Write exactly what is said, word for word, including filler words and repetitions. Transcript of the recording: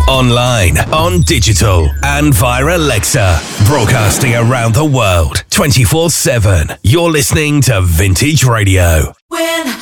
Online, on digital, and via Alexa. Broadcasting around the world, twenty-four seven. You're listening to Vintage Radio. When